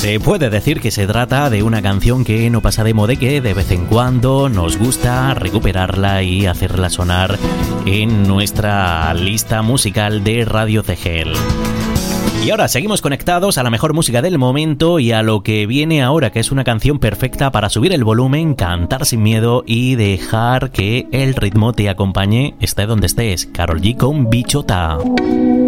Se puede decir que se trata de una canción que no pasa de moda y que de vez en cuando nos gusta recuperarla y hacerla sonar en nuestra lista musical de Radio CGL. Y ahora seguimos conectados a la mejor música del momento y a lo que viene ahora, que es una canción perfecta para subir el volumen, cantar sin miedo y dejar que el ritmo te acompañe, esté donde estés. Karol G con Bichota.